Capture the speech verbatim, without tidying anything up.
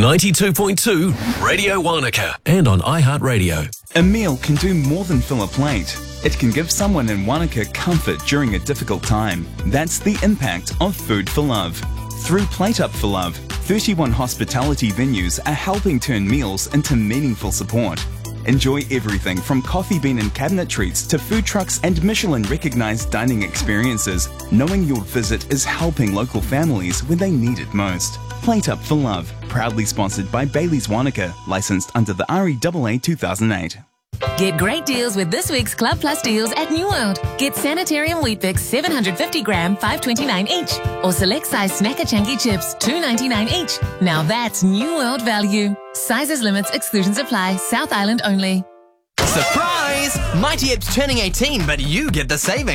ninety-two point two Radio Wanaka and on iHeartRadio. A meal can do more than fill a plate. It can give someone in Wanaka comfort during a difficult time. That's the impact of Food for Love. Through Plate Up for Love, thirty-one hospitality venues are helping turn meals into meaningful support. Enjoy everything from coffee bean and cabinet treats to food trucks and Michelin-recognised dining experiences, knowing your visit is helping local families when they need it most. Plate Up for Love, proudly sponsored by Bailey's Wanaka, licensed under the R E A A two thousand eight. Get great deals with this week's Club Plus deals at New World. Get Sanitarium Wheat Bix seven hundred fifty gram, five twenty-nine each. Or select size Snacker Chunky chips, two ninety-nine each. Now that's New World value. Sizes, limits, exclusions apply. South Island only. Surprise! Mighty Apes turning eighteen, but you get the savings.